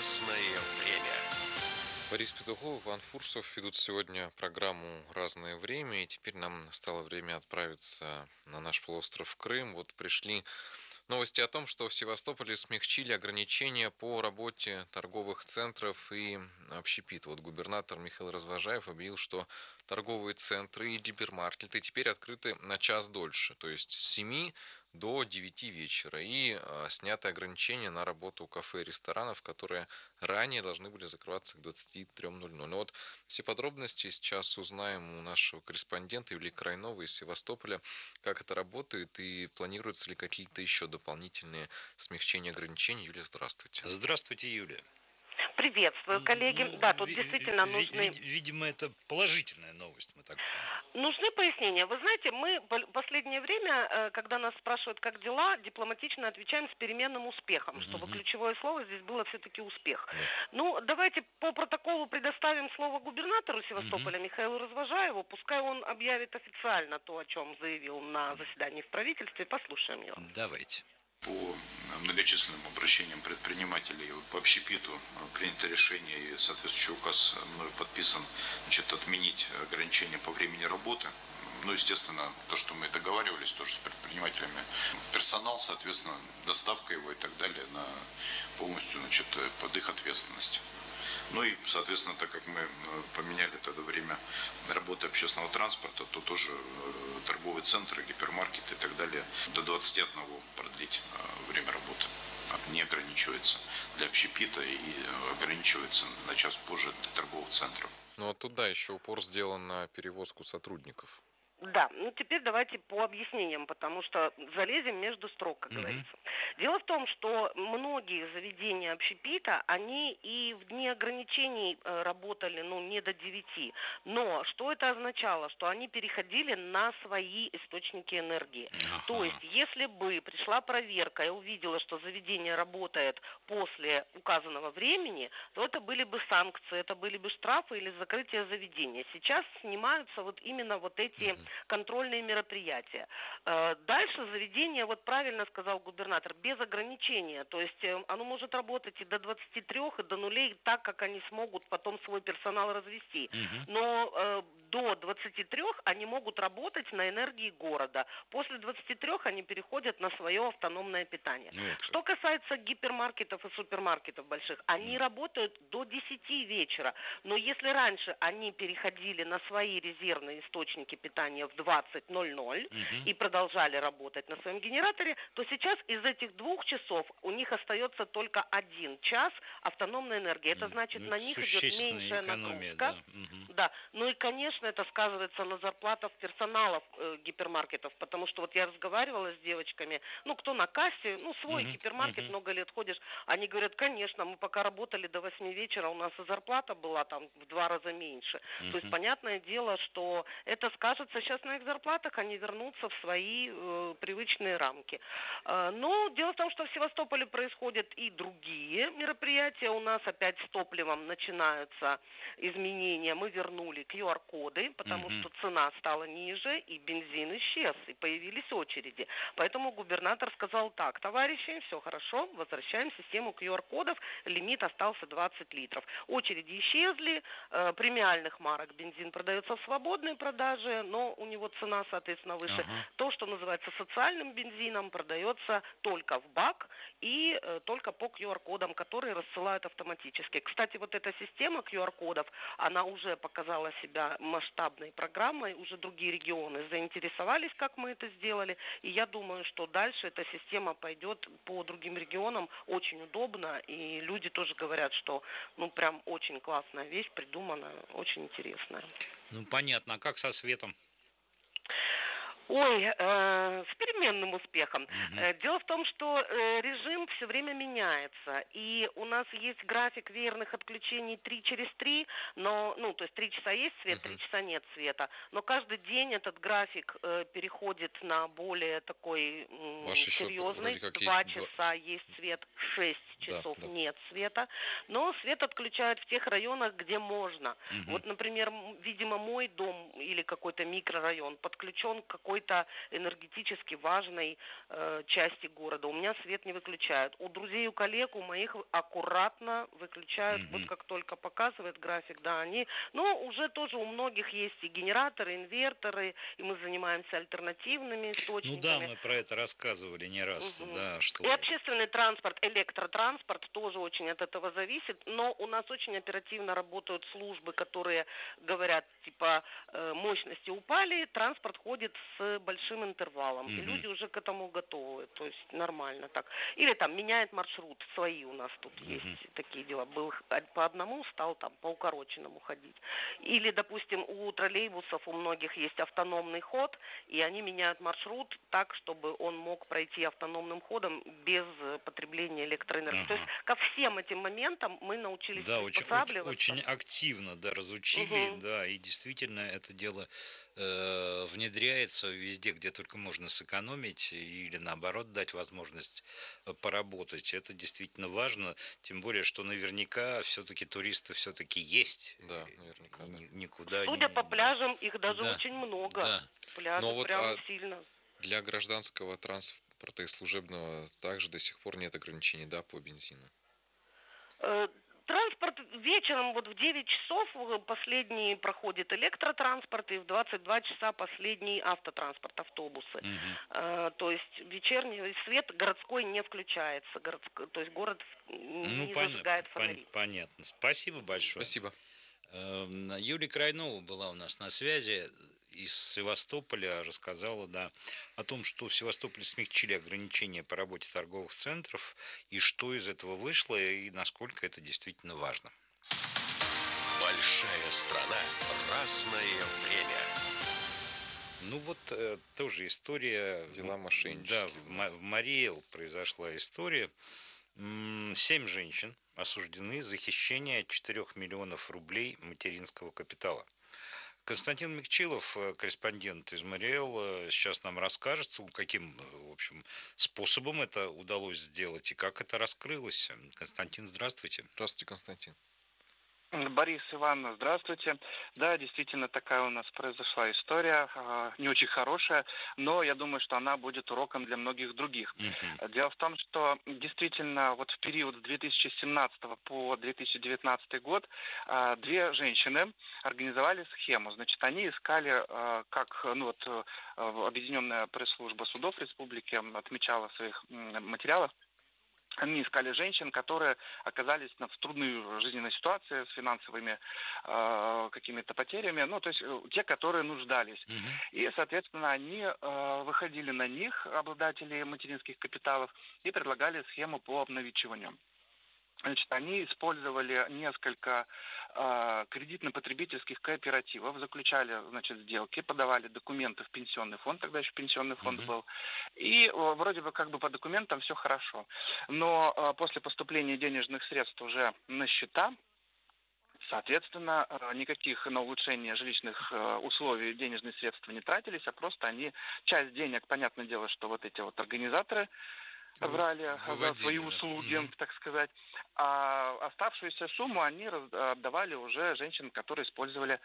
Разное время. Борис Петухов, Иван Фурсов ведут сегодня программу «Разное время», и теперь нам настало время отправиться на наш полуостров Крым. Вот пришли новости о том, что в Севастополе смягчили ограничения по работе торговых центров и общепит. Вот губернатор Михаил Развозжаев объявил, что торговые центры и гипермаркеты теперь открыты на час дольше, то есть с 7 до 9 вечера. И сняты ограничения на работу кафе и ресторанов, которые ранее должны были закрываться к 23:00. Но вот все подробности сейчас узнаем у нашего корреспондента Юлии Крайновой из Севастополя, как это работает и планируются ли какие-то еще дополнительные смягчения ограничений. Юлия, здравствуйте. Здравствуйте, Юлия. Приветствую, коллеги. Да, тут действительно нужны... Видимо, это положительная новость, мы так понимаем. Нужны пояснения. Вы знаете, мы в последнее время, когда нас спрашивают, как дела, дипломатично отвечаем с переменным успехом, чтобы ключевое слово здесь было все-таки успех. Ну, давайте по протоколу предоставим слово губернатору Севастополя Михаилу Развозжаеву. Пускай он объявит официально то, о чем заявил на заседании в правительстве. Послушаем его. Давайте. По многочисленным обращениям предпринимателей по общепиту принято решение и соответствующий указ мной подписан, отменить ограничения по времени работы. Ну, естественно, то, что мы договаривались тоже с предпринимателями, персонал, соответственно, доставка его и так далее, полностью, под их ответственность. Ну и, соответственно, так как мы поменяли тогда время работы общественного транспорта, то тоже торговые центры, гипермаркеты и так далее до 21 продлить время работы. Не ограничивается для общепита и ограничивается на час позже для торговых центров. Ну а туда еще упор сделан на перевозку сотрудников. Да, ну теперь давайте по объяснениям, потому что залезем между строк, как говорится. Дело в том, что многие заведения общепита, они и в дни ограничений работали, не до 9. Но что это означало? Что они переходили на свои источники энергии. То есть, если бы пришла проверка и увидела, что заведение работает после указанного времени, то это были бы санкции, это были бы штрафы или закрытие заведения. Сейчас снимаются именно эти контрольные мероприятия. Дальше заведение, правильно сказал губернатор, без ограничения. То есть оно может работать и до 23, и до 0, так, как они смогут потом свой персонал развести. Но до 23 они могут работать на энергии города. После 23 они переходят на свое автономное питание. Что касается гипермаркетов и супермаркетов больших, они работают до 10 вечера. Но если раньше они переходили на свои резервные источники питания в 20:00 и продолжали работать на своем генераторе, то сейчас из этих 2 часов у них остается только 1 час автономной энергии. Это значит, на них идет меньшая нагрузка. Да. Ну и, конечно, это сказывается на зарплатах персоналов гипермаркетов, потому что я разговаривала с девочками, кто на кассе, свой гипермаркет, много лет ходишь, они говорят, конечно, мы пока работали до 8 вечера, у нас и зарплата была там в 2 раза меньше. То есть, понятное дело, что это скажется сейчас на их зарплатах, они вернутся в свои привычные рамки. Но дело в том, что в Севастополе происходят и другие мероприятия. У нас опять с топливом начинаются изменения. Мы вернули QR-коды, потому что цена стала ниже, и бензин исчез, и появились очереди. Поэтому губернатор сказал так: товарищи, все хорошо, возвращаем систему QR-кодов, лимит остался 20 литров. Очереди исчезли, премиальных марок бензин продается в свободной продаже, но у него цена, соответственно, выше. То, что называется социальным бензином, продается только в бак и только по QR-кодам, которые рассылают автоматически. Кстати, эта система QR-кодов, она уже показала себя масштабной программой, уже другие регионы заинтересовались, как мы это сделали, и я думаю, что дальше эта система пойдет по другим регионам очень удобно, и люди тоже говорят, что прям очень классная вещь, придуманная, очень интересная. Понятно. А как со светом? Ой, с переменным успехом. Дело в том, что режим все время меняется. И у нас есть график веерных отключений 3 через 3, но, то есть 3 часа есть свет, 3 часа нет света. Но каждый день этот график переходит на более такой серьезный. 2 часа есть свет, 6 часов нет света. Но свет отключают в тех районах, где можно. Например, видимо, мой дом или какой-то микрорайон подключен к какой какой-то энергетически важной части города. У меня свет не выключают. У друзей, у коллег, у моих аккуратно выключают. Вот как только показывает график, да, они... Но уже тоже у многих есть и генераторы, инверторы, и мы занимаемся альтернативными источниками. Ну да, мы про это рассказывали не раз, да, что... И общественный транспорт, электротранспорт тоже очень от этого зависит, но у нас очень оперативно работают службы, которые говорят, типа, мощности упали, транспорт ходит с большим интервалом, и люди уже к этому готовы, то есть нормально так. Или там меняет маршрут, свои у нас тут есть такие дела. Был по одному, стал там по укороченному ходить. Или, допустим, у троллейбусов у многих есть автономный ход, и они меняют маршрут так, чтобы он мог пройти автономным ходом без потребления электроэнергии. То есть ко всем этим моментам мы научились приспосабливаться. Очень активно, да, разучили, да, и действительно это дело внедряется везде, где только можно сэкономить или наоборот дать возможность поработать. Это действительно важно, тем более, что наверняка все-таки туристы все-таки есть. Да, наверняка. Да. Никуда Судя по пляжам, их даже очень много. Да. Пляжи Но вот, прям сильно. Для гражданского транспорта и служебного также до сих пор нет ограничений, да, по бензину? Транспорт вечером вот в 9 часов последний проходит электротранспорт, и в 22 часа последний автотранспорт, автобусы. То есть вечерний свет городской не включается, то есть город не зажигает фонари. Понятно. Спасибо большое. Спасибо. Юлия Крайнова была у нас на связи из Севастополя, рассказала, да, о том, что в Севастополе смягчили ограничения по работе торговых центров, и что из этого вышло, и насколько это действительно важно. Большая страна, разное время. Ну вот тоже история. Дела мошеннические. Да, в Мариэл произошла история. 7 женщин осуждены за хищение 4 миллионов рублей материнского капитала. Константин Микчилов, корреспондент из Мариэл, сейчас нам расскажет, каким, в общем, способом это удалось сделать и как это раскрылось. Константин, здравствуйте. Здравствуйте, Константин. Борис, Иван, здравствуйте. Да, действительно, такая у нас произошла история, не очень хорошая, но я думаю, что она будет уроком для многих других. Дело в том, что действительно вот в период с 2017 по 2019 год 2 женщины организовали схему. Значит, они искали, как Объединенная пресс-служба судов республики отмечала в своих материалах, они искали женщин, которые оказались в трудной жизненной ситуации с финансовыми какими-то потерями, то есть те, которые нуждались. И, соответственно, они выходили на них, обладателей материнских капиталов, и предлагали схему по обналичиванию. Значит, они использовали несколько кредитно-потребительских кооперативов, заключали, значит, сделки, подавали документы в пенсионный фонд, тогда еще пенсионный фонд был, и вроде бы как бы по документам все хорошо. Но после поступления денежных средств уже на счета, соответственно, никаких на улучшение жилищных условий денежные средства не тратились, а просто они, часть денег, понятное дело, что вот эти вот организаторы брали за свои услуги, так сказать, а оставшуюся сумму они отдавали уже женщинам, которые использовали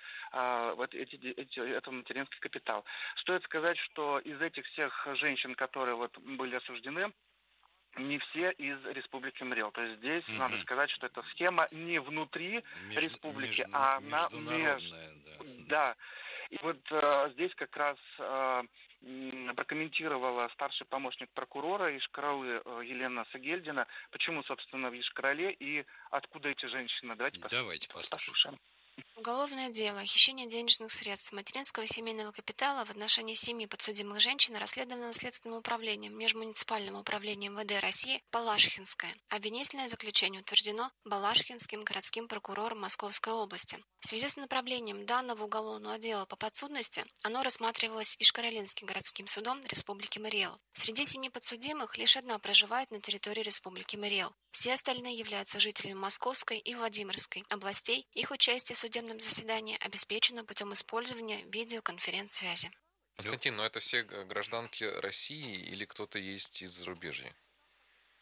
этот материнский капитал. Стоит сказать, что из этих всех женщин, которые вот были осуждены, не все из Республики Мариэл. То есть здесь надо сказать, что эта схема не внутри республики, а она международная. Да. И вот здесь как раз прокомментировала старший помощник прокурора Йошкар-Олы Елена Сагельдина, почему, собственно, в Йошкар-Оле и откуда эти женщины. Давайте послушаем. Уголовное дело «Хищение денежных средств материнского семейного капитала в отношении 7 подсудимых женщин» расследовано Следственным управлением Межмуниципальным управлением МВД России Балашихинское. Обвинительное заключение утверждено Балашихинским городским прокурором Московской области. В связи с направлением данного уголовного дела по подсудности оно рассматривалось Йошкар-Олинским городским судом Республики Мариэл. Среди 7 подсудимых лишь 1 проживает на территории Республики Мариэл. Все остальные являются жителями Московской и Владимирской областей. Их участие в судебном заседании обеспечено путем использования видеоконференц-связи. Константин, но это все гражданки России или кто-то есть из зарубежья?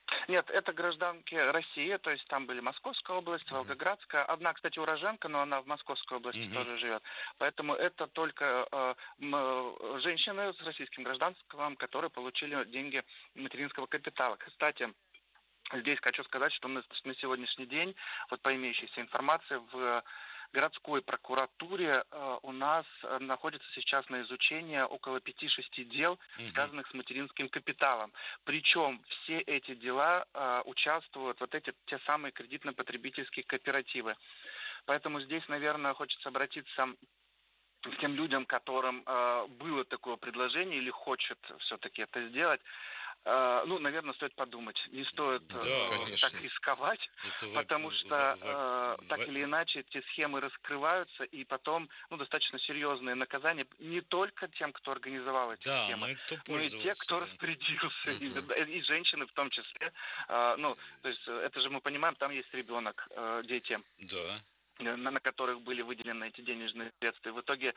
Нет, это гражданки России, то есть там были Московская область, Волгоградская. Одна, кстати, уроженка, но она в Московской области тоже живет. Поэтому это только женщины с российским гражданством, которые получили деньги материнского капитала. Кстати, здесь хочу сказать, что на сегодняшний день, вот по имеющейся информации, в городской прокуратуре у нас находится сейчас на изучении около 5-6 дел, связанных с материнским капиталом. Причем все эти дела участвуют вот эти те самые кредитно-потребительские кооперативы. Поэтому здесь, наверное, хочется обратиться к тем людям, которым было такое предложение или хочет все-таки это сделать. Наверное, стоит подумать. Не стоит так рисковать, потому что так или иначе эти схемы раскрываются, и потом достаточно серьезные наказания не только тем, кто организовал эти схемы, но и те, кто распорядился, и женщины в том числе. То есть это же мы понимаем, там есть ребенок, дети. Да. На которых были выделены эти денежные средства. И в итоге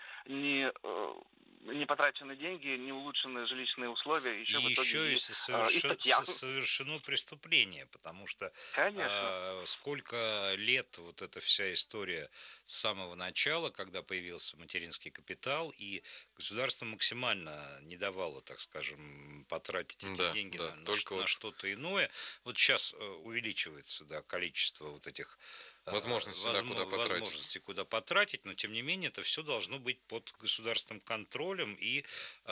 не потрачены деньги, не улучшены жилищные условия. Еще совершено преступление, потому что сколько лет вот эта вся история с самого начала, когда появился материнский капитал, и государство максимально не давало, так скажем, потратить эти деньги на что-то иное. Вот сейчас увеличивается количество вот этих возможности куда потратить, но тем не менее это все должно быть под государственным контролем, и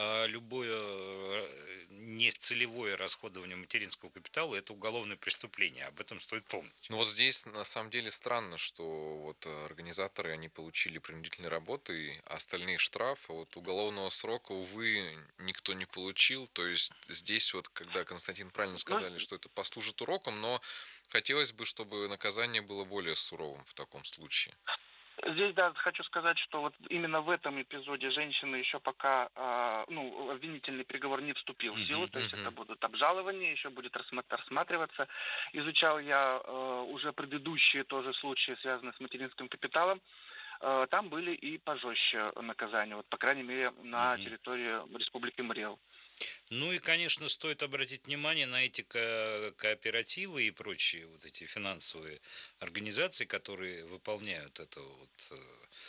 любое нецелевое расходование материнского капитала – это уголовное преступление, об этом стоит помнить. Вот здесь на самом деле странно, что вот организаторы, они получили принудительные работы, а остальные штрафы, вот уголовного срока, увы, никто не получил, то есть здесь вот, когда Константин правильно сказали, что это послужит уроком, но хотелось бы, чтобы наказание было более суровым в таком случае. Здесь, хочу сказать, что вот именно в этом эпизоде женщины еще пока, обвинительный приговор не вступил в силу, то есть это будут обжалования, еще будет рассматриваться. Изучал я уже предыдущие тоже случаи, связанные с материнским капиталом. Там были и пожестче наказания, вот, по крайней мере, на территории Республики Мариэл. Ну и, конечно, стоит обратить внимание на эти кооперативы и прочие вот эти финансовые организации, которые выполняют это вот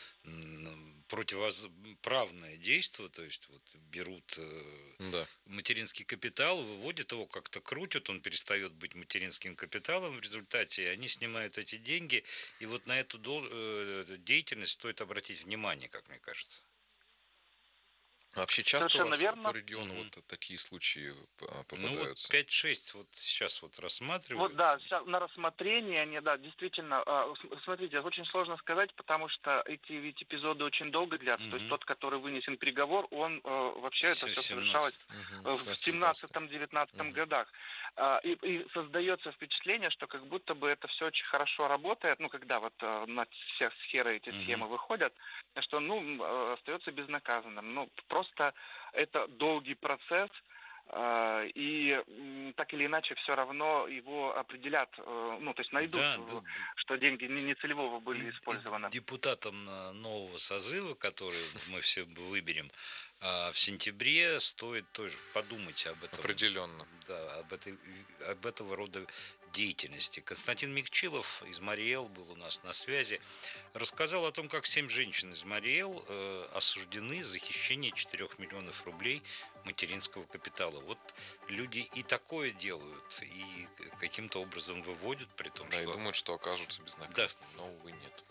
противоправное действие, то есть вот берут материнский капитал, выводят его, как-то крутят, он перестает быть материнским капиталом в результате, и они снимают эти деньги, и вот на эту деятельность стоит обратить внимание, как мне кажется. Вообще часто у вас по региону вот такие случаи попадаются? 5-6 вот сейчас вот рассматриваются. Вот на рассмотрение они, действительно. Смотрите, очень сложно сказать, потому что эти эпизоды очень долго длятся. То есть тот, который вынесен приговор, он вообще это все совершалось в 17-19 годах. И создается впечатление, что как будто бы это все очень хорошо работает, когда вот на все сферы эти схемы выходят, что остается безнаказанным. Просто это долгий процесс, и так или иначе все равно его определят, то есть найдут, что деньги не целевого были использованы. Депутатам нового созыва, который мы все выберем в сентябре, стоит тоже подумать об этом. Определенно. Да, об этого рода деятельности. Константин Микчилов из Мариэл был у нас на связи. Рассказал о том, как 7 женщин из Мариэл осуждены за хищение 4 миллионов рублей материнского капитала. Вот люди и такое делают, и каким-то образом выводят, при том, что... и думают, что окажутся безнаказанными, но, увы, нет.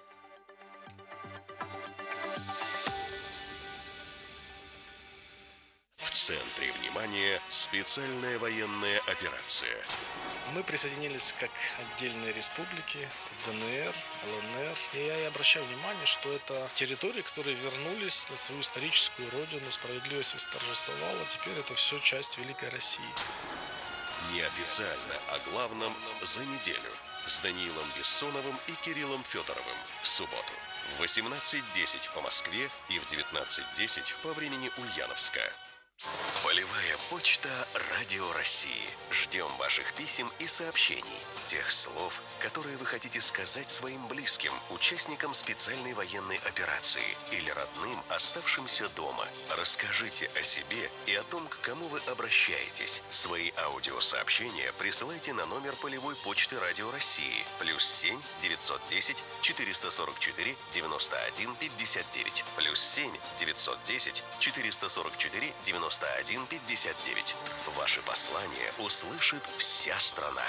В центре внимания специальная военная операция. Мы присоединились как отдельные республики, ДНР, ЛНР. И я обращаю внимание, что это территории, которые вернулись на свою историческую родину, справедливость восторжествовала. Теперь это все часть Великой России. Неофициально о главном за неделю с Даниилом Бессоновым и Кириллом Федоровым в субботу в 18:10 по Москве и в 19:10 по времени Ульяновска. Полевая почта Радио России. Ждем ваших писем и сообщений. Тех слов, которые вы хотите сказать своим близким, участникам специальной военной операции или родным, оставшимся дома. Расскажите о себе и о том, к кому вы обращаетесь. Свои аудиосообщения присылайте на номер полевой почты Радио России +7 910 444 91 59 +7 910 444 91 59. Ваши послания услышит вся страна.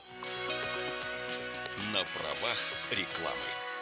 На правах рекламы.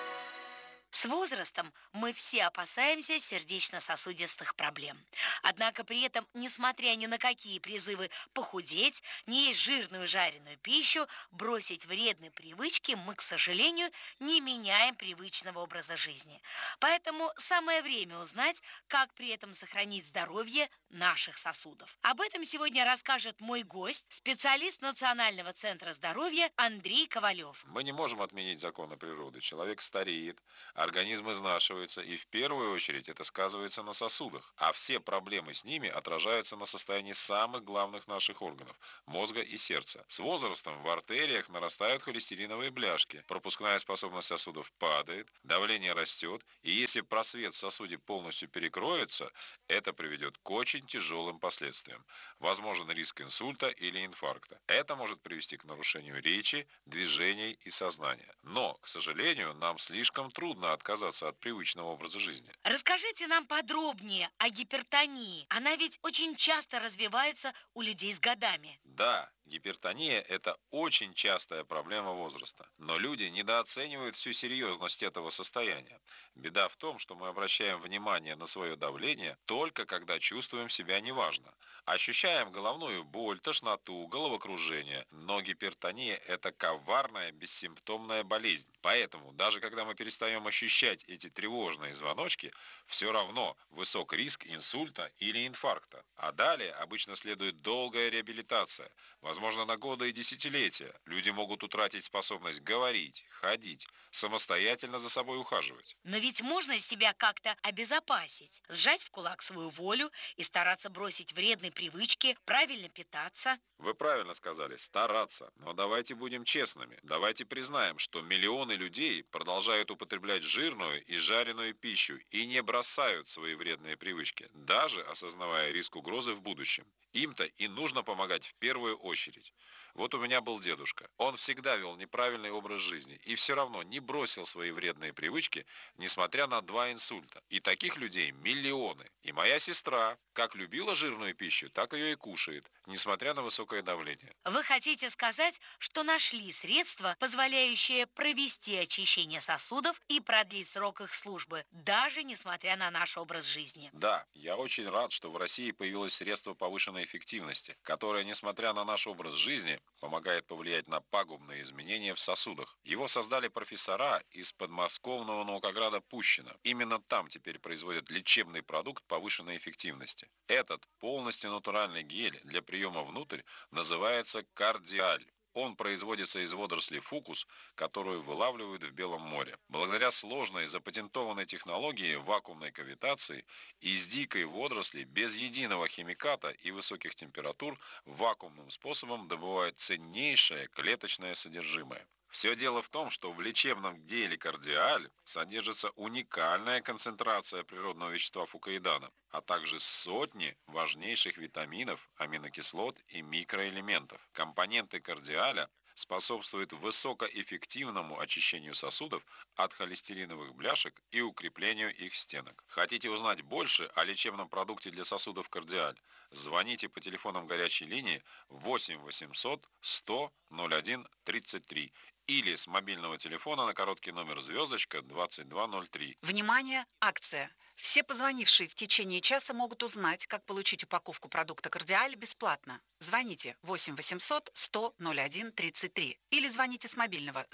С возрастом мы все опасаемся сердечно-сосудистых проблем. Однако при этом, несмотря ни на какие призывы похудеть, не есть жирную жареную пищу, бросить вредные привычки, мы, к сожалению, не меняем привычного образа жизни. Поэтому самое время узнать, как при этом сохранить здоровье наших сосудов. Об этом сегодня расскажет мой гость, специалист Национального центра здоровья Андрей Ковалев. Мы не можем отменить законы природы. Человек стареет, организм изнашивается, и в первую очередь это сказывается на сосудах. А все проблемы с ними отражаются на состоянии самых главных наших органов – мозга и сердца. С возрастом в артериях нарастают холестериновые бляшки, пропускная способность сосудов падает, давление растет, и если просвет в сосуде полностью перекроется, это приведет к очень тяжелым последствиям. Возможен риск инсульта или инфаркта. Это может привести к нарушению речи, движений и сознания. Но, к сожалению, нам слишком трудно отказаться от привычного образа жизни. Расскажите нам подробнее о гипертонии. Она ведь очень часто развивается у людей с годами. Да, гипертония – это очень частая проблема возраста. Но люди недооценивают всю серьезность этого состояния. Беда в том, что мы обращаем внимание на свое давление только когда чувствуем себя неважно. Ощущаем головную боль, тошноту, головокружение. Но гипертония – это коварная, бессимптомная болезнь. Поэтому, даже когда мы перестаем ощущать эти тревожные звоночки, все равно высок риск инсульта или инфаркта. А далее обычно следует долгая реабилитация, возможно, на годы и десятилетия. Люди могут утратить способность говорить, ходить, самостоятельно за собой ухаживать. Но ведь можно себя как-то обезопасить, сжать в кулак свою волю и стараться бросить вредные привычки, правильно питаться. Вы правильно сказали, стараться. Но давайте будем честными. Давайте признаем, что миллионы людей продолжают употреблять жирную и жареную пищу и не бросают свои вредные привычки, даже осознавая риск угрозы в будущем. Им-то и нужно помогать в первую очередь. Вот у меня был дедушка. Он всегда вел неправильный образ жизни и все равно не бросил свои вредные привычки, несмотря на 2 инсульта. И таких людей миллионы. И моя сестра как любила жирную пищу, так ее и кушает, несмотря на высокое давление. Вы хотите сказать, что нашли средства, позволяющие провести очищение сосудов и продлить срок их службы, даже несмотря на наш образ жизни? Да, я очень рад, что в России появилось средство повышенной эффективности, которое, несмотря на наш образ жизни, помогает повлиять на пагубные изменения в сосудах. Его создали профессора из подмосковного наукограда Пущино. Именно там теперь производят лечебный продукт повышенной эффективности. Этот полностью натуральный гель для приема внутрь называется кардиаль. Он производится из водорослей фукус, которую вылавливают в Белом море. Благодаря сложной запатентованной технологии вакуумной кавитации из дикой водоросли без единого химиката и высоких температур вакуумным способом добывают ценнейшее клеточное содержимое. Все дело в том, что в лечебном геле кардиаль содержится уникальная концентрация природного вещества фукоидана, а также сотни важнейших витаминов, аминокислот и микроэлементов. Компоненты кардиаля способствуют высокоэффективному очищению сосудов от холестериновых бляшек и укреплению их стенок. Хотите узнать больше о лечебном продукте для сосудов кардиаль? Звоните по телефонам горячей линии 8 800 100 01 33 или с мобильного телефона на короткий номер звездочка 2203. Внимание! Акция! Все позвонившие в течение часа могут узнать, как получить упаковку продукта «Кардиаль» бесплатно. Звоните 8 800 100 01 33 или звоните с мобильного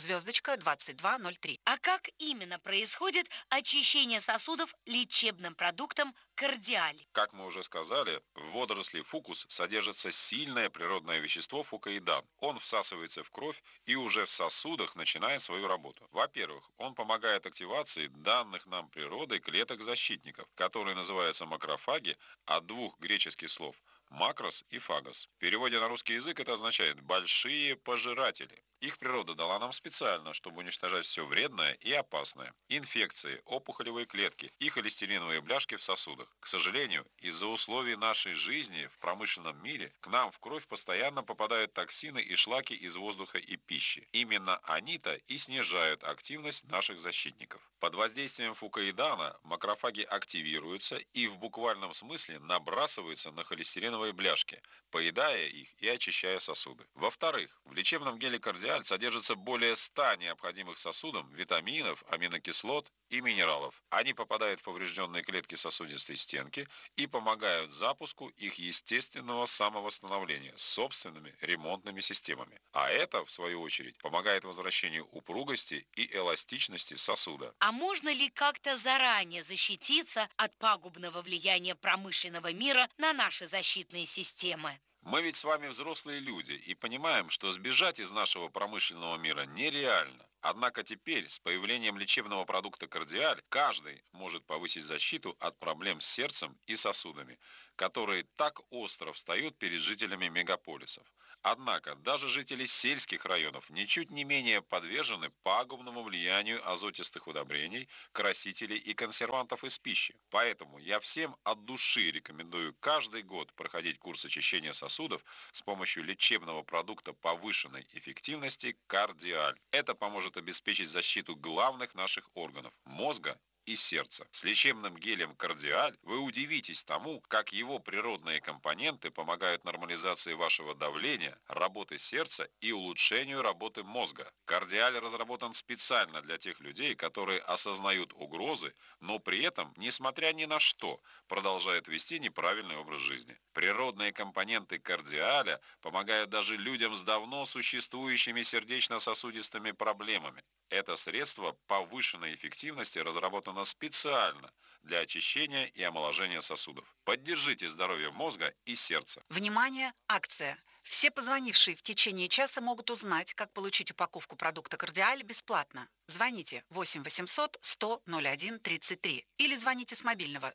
*2203. А как именно происходит очищение сосудов лечебным продуктом Кардиаль? Как мы уже сказали, в водоросли фукус содержится сильное природное вещество фукоидан. Он всасывается в кровь и уже в сосудах начинает свою работу. Во-первых, он помогает активации данных нам природой клеток-защитников, которые называются макрофаги, от двух греческих слов «макрос» и «фагос». В переводе на русский язык это означает «большие пожиратели». Их природа дала нам специально, чтобы уничтожать все вредное и опасное. Инфекции, опухолевые клетки и холестериновые бляшки в сосудах. К сожалению, из-за условий нашей жизни в промышленном мире к нам в кровь постоянно попадают токсины и шлаки из воздуха и пищи. Именно они-то и снижают активность наших защитников. Под воздействием фукоидана макрофаги активируются и в буквальном смысле набрасываются на холестериновые бляшки, поедая их и очищая сосуды. Во-вторых, в лечебном геле Кардиаль содержится более 100 необходимых сосудам витаминов, аминокислот и минералов. Они попадают в поврежденные клетки сосудистой стенки и помогают запуску их естественного самовосстановления собственными ремонтными системами. А это, в свою очередь, помогает возвращению упругости и эластичности сосуда. А можно ли как-то заранее защититься от пагубного влияния промышленного мира на наши защитные системы? Мы ведь с вами взрослые люди и понимаем, что сбежать из нашего промышленного мира нереально. Однако теперь, с появлением лечебного продукта Кардиаль, каждый может повысить защиту от проблем с сердцем и сосудами, которые так остро встают перед жителями мегаполисов. Однако даже жители сельских районов ничуть не менее подвержены пагубному влиянию азотистых удобрений, красителей и консервантов из пищи. Поэтому я всем от души рекомендую каждый год проходить курс очищения сосудов с помощью лечебного продукта повышенной эффективности Кардиаль. Это поможет обеспечить защиту главных наших органов – мозга и сердца. С лечебным гелем Кардиаль вы удивитесь тому, как его природные компоненты помогают нормализации вашего давления, работы сердца и улучшению работы мозга. Кардиаль разработан специально для тех людей, которые осознают угрозы, но при этом, несмотря ни на что, продолжают вести неправильный образ жизни. Природные компоненты Кардиаля помогают даже людям с давно существующими сердечно-сосудистыми проблемами. Это средство повышенной эффективности разработано специально для очищения и омоложения сосудов. Поддержите здоровье мозга и сердца. Внимание! Акция! Все позвонившие в течение часа могут узнать, как получить упаковку продукта Кардиаль бесплатно. Звоните 8 800 100 01 33 или звоните с мобильного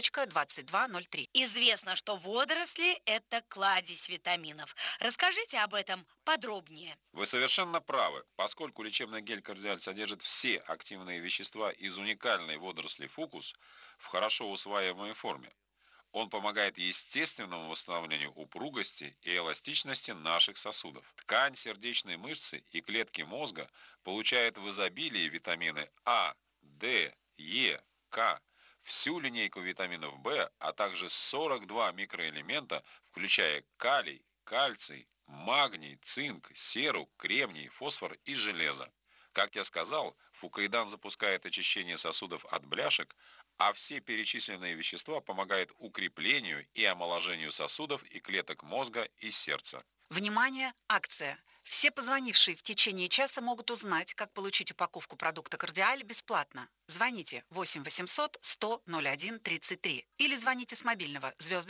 *2203. Известно, что водоросли – это кладезь витаминов. Расскажите об этом подробнее. Вы совершенно правы, поскольку лечебный гель Кардиаль содержит все активные вещества из уникальной водоросли фукус в хорошо усваиваемой форме. Он помогает естественному восстановлению упругости и эластичности наших сосудов. Ткань сердечной мышцы и клетки мозга получают в изобилии витамины А, Д, Е, К, всю линейку витаминов В, а также 42 микроэлемента, включая калий, кальций, магний, цинк, серу, кремний, фосфор и железо. Как я сказал, фукоидан запускает очищение сосудов от бляшек, а все перечисленные вещества помогают укреплению и омоложению сосудов и клеток мозга и сердца. Внимание! Акция! Все позвонившие в течение часа могут узнать, как получить упаковку продукта Кардиаль бесплатно. Звоните 8 800 100 01 33 или звоните с мобильного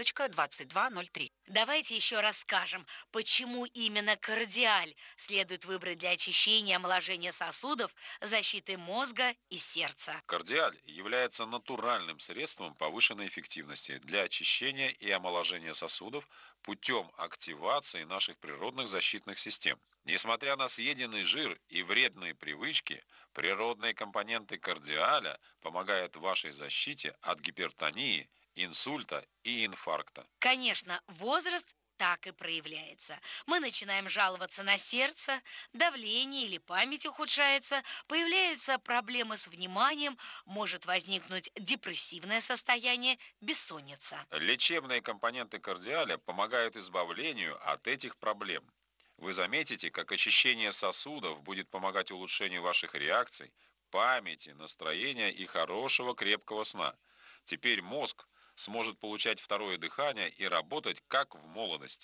*2203. Давайте еще расскажем, почему именно Кардиаль следует выбрать для очищения и омоложения сосудов, защиты мозга и сердца. Кардиаль является натуральным средством повышенной эффективности для очищения и омоложения сосудов путем активации наших природных защитных систем. Несмотря на съеденный жир и вредные привычки, природные компоненты Кардиаля помогают вашей защите от гипертонии, инсульта и инфаркта. Конечно, возраст так и проявляется. Мы начинаем жаловаться на сердце, давление или память ухудшается, появляются проблемы с вниманием, может возникнуть депрессивное состояние, бессонница. Лечебные компоненты Кардиаля помогают избавлению от этих проблем. Вы заметите, как очищение сосудов будет помогать улучшению ваших реакций, памяти, настроения и хорошего крепкого сна. Теперь мозг сможет получать второе дыхание и работать как в молодости.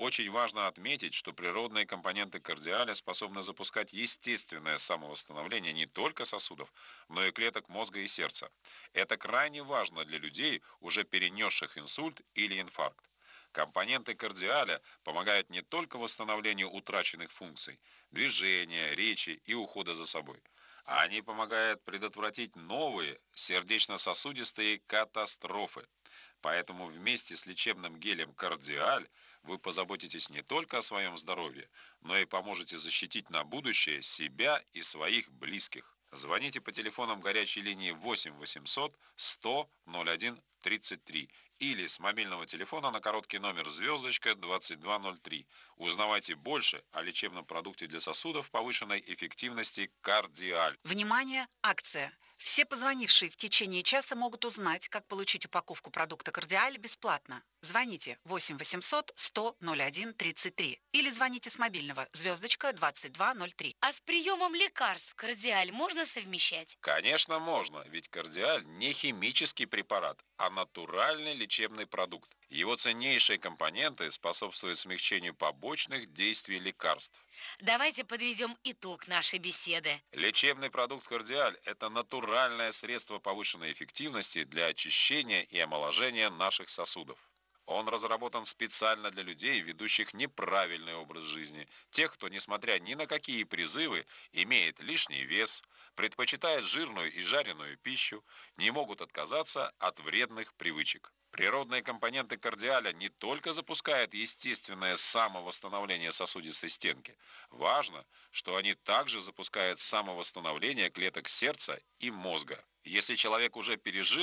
Очень важно отметить, что природные компоненты кардиаля способны запускать естественное самовосстановление не только сосудов, но и клеток мозга и сердца. Это крайне важно для людей, уже перенесших инсульт или инфаркт. Компоненты кардиаля помогают не только восстановлению утраченных функций, движения, речи и ухода за собой. Они помогают предотвратить новые сердечно-сосудистые катастрофы. Поэтому вместе с лечебным гелем «Кардиаль» вы позаботитесь не только о своем здоровье, но и поможете защитить на будущее себя и своих близких. Звоните по телефонам горячей линии 8 800 100 01 33 или с мобильного телефона на короткий номер *2203. Узнавайте больше о лечебном продукте для сосудов повышенной эффективности «Кардиаль». Внимание! Акция! Все позвонившие в течение часа могут узнать, как получить упаковку продукта «Кардиаль» бесплатно. Звоните 8 800 100 01 33 или звоните с мобильного *2203. А с приемом лекарств «Кардиаль» можно совмещать? Конечно, можно, ведь «Кардиаль» не химический препарат, а натуральный лечебный продукт. Его ценнейшие компоненты способствуют смягчению побочных действий лекарств. Давайте подведем итог нашей беседы. Лечебный продукт «Кардиаль» – это натуральное средство повышенной эффективности для очищения и омоложения наших сосудов. Он разработан специально для людей, ведущих неправильный образ жизни, тех, кто, несмотря ни на какие призывы, имеет лишний вес, предпочитает жирную и жареную пищу, не могут отказаться от вредных привычек. Природные компоненты «Кардиаля» не только запускают естественное самовосстановление сосудистой стенки. Важно, что они также запускают самовосстановление клеток сердца и мозга. Если человек уже пережил